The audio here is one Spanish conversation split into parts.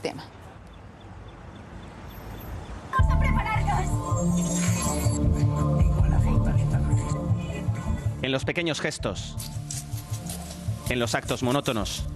tema. ¡Vamos a prepararnos! En los pequeños gestos, en los actos monótonos,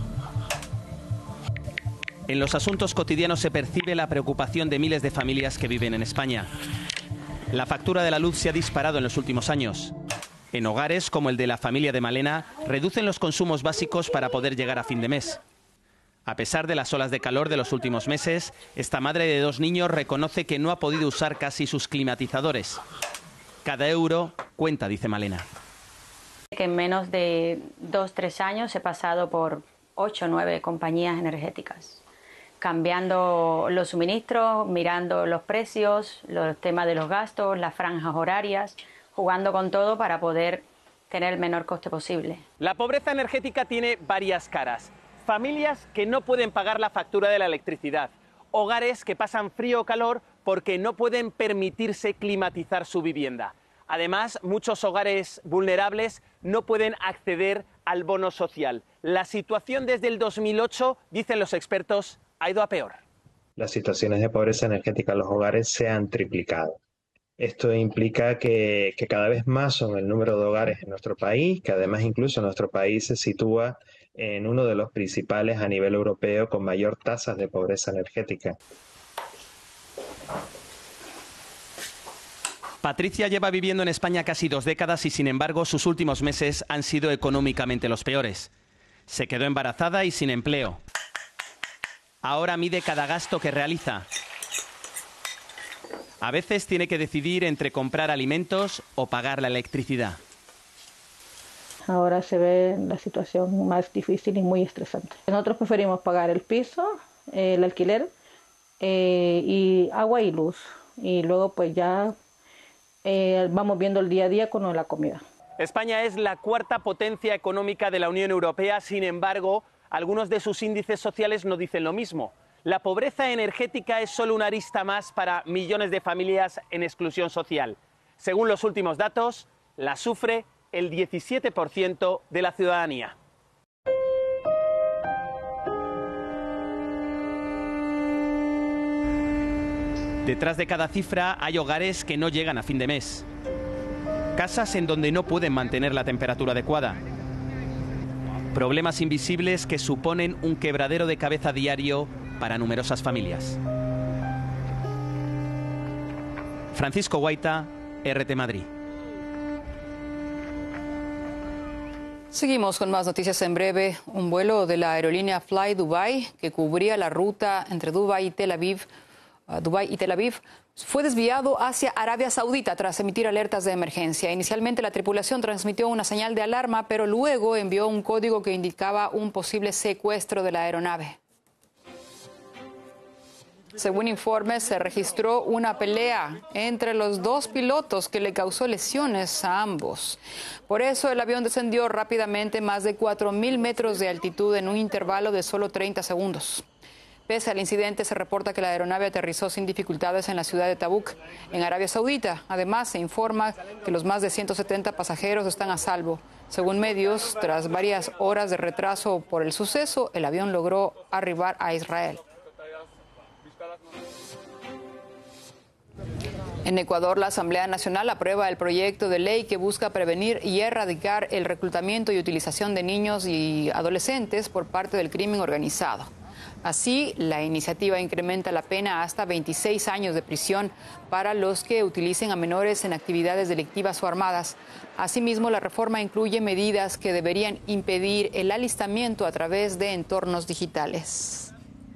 en los asuntos cotidianos se percibe la preocupación de miles de familias que viven en España. La factura de la luz se ha disparado en los últimos años. En hogares como el de la familia de Malena, reducen los consumos básicos para poder llegar a fin de mes. A pesar de las olas de calor de los últimos meses, esta madre de 2 niños reconoce que no ha podido usar casi sus climatizadores. Cada euro cuenta, dice Malena. Que en menos de 2-3 años he pasado por 8 o 9 compañías energéticas, cambiando los suministros, mirando los precios, los temas de los gastos, las franjas horarias, jugando con todo para poder tener el menor coste posible. La pobreza energética tiene varias caras. Familias que no pueden pagar la factura de la electricidad. Hogares que pasan frío o calor porque no pueden permitirse climatizar su vivienda. Además, muchos hogares vulnerables no pueden acceder al bono social. La situación desde el 2008, dicen los expertos, ha ido a peor. Las situaciones de pobreza energética en los hogares se han triplicado. Esto implica que cada vez más son el número de hogares en nuestro país, que además incluso nuestro país se sitúa en uno de los principales a nivel europeo con mayor tasas de pobreza energética. Patricia lleva viviendo en España casi 2 décadas y, sin embargo, sus últimos meses han sido económicamente los peores. Se quedó embarazada y sin empleo. Ahora mide cada gasto que realiza. A veces tiene que decidir entre comprar alimentos o pagar la electricidad. Ahora se ve la situación más difícil y muy estresante. Nosotros preferimos pagar el piso, el alquiler y agua y luz. Y luego pues ya vamos viendo el día a día con la comida. España es la 4ª potencia económica de la Unión Europea, sin embargo, algunos de sus índices sociales no dicen lo mismo. La pobreza energética es solo una arista más para millones de familias en exclusión social. Según los últimos datos, la sufre el 17% de la ciudadanía. Detrás de cada cifra hay hogares que no llegan a fin de mes. Casas en donde no pueden mantener la temperatura adecuada. Problemas invisibles que suponen un quebradero de cabeza diario para numerosas familias. Francisco Guaita, RT Madrid. Seguimos con más noticias en breve. Un vuelo de la aerolínea Fly Dubai que cubría la ruta entre Dubái y Tel Aviv fue desviado hacia Arabia Saudita tras emitir alertas de emergencia. Inicialmente la tripulación transmitió una señal de alarma, pero luego envió un código que indicaba un posible secuestro de la aeronave. Según informes, se registró una pelea entre los 2 pilotos que le causó lesiones a ambos. Por eso el avión descendió rápidamente más de 4.000 metros de altitud en un intervalo de solo 30 segundos. Pese al incidente, se reporta que la aeronave aterrizó sin dificultades en la ciudad de Tabuk, en Arabia Saudita. Además, se informa que los más de 170 pasajeros están a salvo. Según medios, tras varias horas de retraso por el suceso, el avión logró arribar a Israel. En Ecuador, la Asamblea Nacional aprueba el proyecto de ley que busca prevenir y erradicar el reclutamiento y utilización de niños y adolescentes por parte del crimen organizado. Así, la iniciativa incrementa la pena hasta 26 años de prisión para los que utilicen a menores en actividades delictivas o armadas. Asimismo, la reforma incluye medidas que deberían impedir el alistamiento a través de entornos digitales.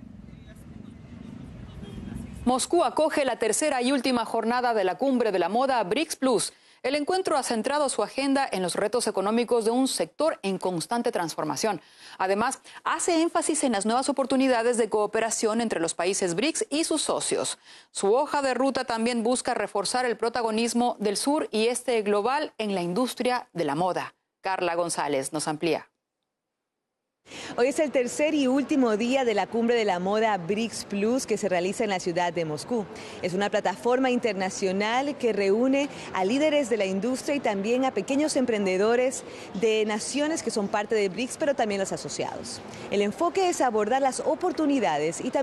Moscú acoge la 3ª y última jornada de la cumbre de la moda BRICS Plus. El encuentro ha centrado su agenda en los retos económicos de un sector en constante transformación. Además, hace énfasis en las nuevas oportunidades de cooperación entre los países BRICS y sus socios. Su hoja de ruta también busca reforzar el protagonismo del sur y este global en la industria de la moda. Carla González nos amplía. Hoy es el 3er y último día de la cumbre de la moda BRICS Plus que se realiza en la ciudad de Moscú. Es una plataforma internacional que reúne a líderes de la industria y también a pequeños emprendedores de naciones que son parte de BRICS, pero también los asociados. El enfoque es abordar las oportunidades y también